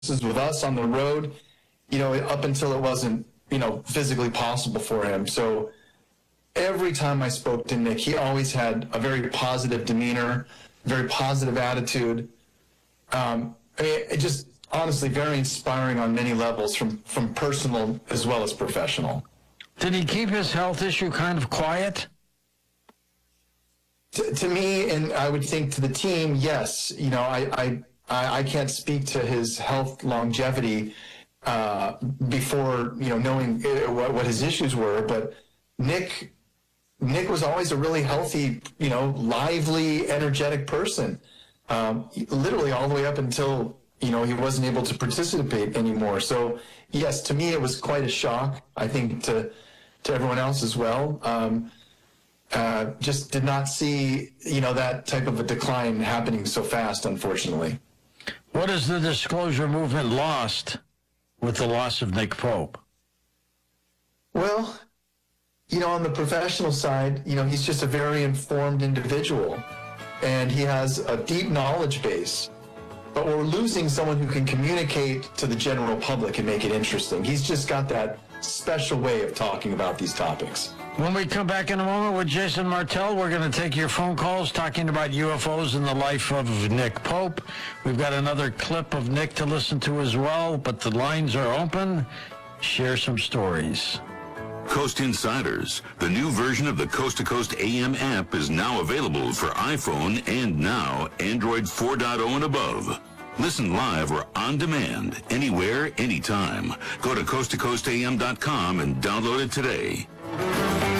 with us on the road, up until it wasn't, physically possible for him. So every time I spoke to Nick, he always had a very positive demeanor, very positive attitude. It just honestly very inspiring on many levels, from personal as well as professional. Did he keep his health issue kind of quiet? To me, and I would think to the team, yes. I can't speak to his health longevity before knowing what his issues were, but Nick was always a really healthy, lively, energetic person, literally all the way up until he wasn't able to participate anymore. So yes, to me it was quite a shock. I think to everyone else as well. Just did not see that type of a decline happening so fast, unfortunately. What has the disclosure movement lost with the loss of Nick Pope? Well, on the professional side, he's just a very informed individual, and he has a deep knowledge base. But we're losing someone who can communicate to the general public and make it interesting. He's just got that special way of talking about these topics. When we come back in a moment with Jason Martell, we're going to take your phone calls talking about UFOs and the life of Nick Pope. We've got another clip of Nick to listen to as well, but the lines are open. Share some stories. Coast Insiders, the new version of the Coast to Coast AM app, is now available for iPhone and now Android 4.0 and above. Listen live or on demand, anywhere, anytime. Go to coasttocoastam.com and download it today.